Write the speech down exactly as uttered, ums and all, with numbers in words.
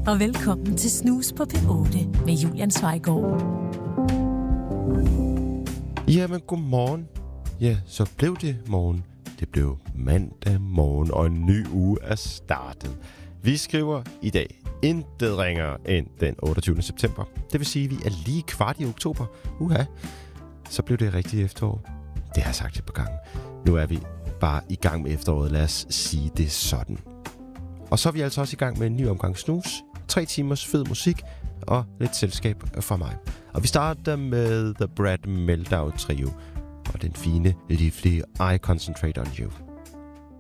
og velkommen til Snus på P otte med Julian Zweigård. Jamen, godmorgen. Ja, så blev det morgen. Det blev mandag morgen, og en ny uge er startet. Vi skriver i dag intet ringere end den otteogtyvende september. Det vil sige, at vi er lige kvart i oktober. Uha, så blev det rigtigt efterår. Det har jeg sagt et par gange. Nu er vi bare i gang med efteråret. Lad os sige det sådan. Og så er vi altså også i gang med en ny omgang snus. Tre timers fed musik og lidt selskab fra mig. Og vi starter med The Brad Meldau Trio og den fine, livlige I Concentrate on You.